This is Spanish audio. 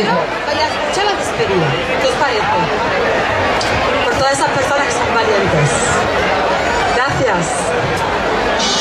dijo, vaya, escucha la despedida. ¿Qué os parece? Por todas esas personas que son valientes. Gracias.